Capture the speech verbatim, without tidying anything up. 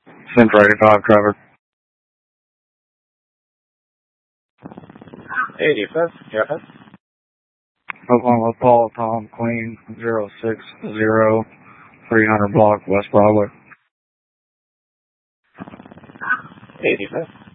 Central eighty-five, Trevor. eighty-five, yeah. Oklahoma Paul, Tom, Queen, zero six zero, three hundred block, West Broadway. eighty-five.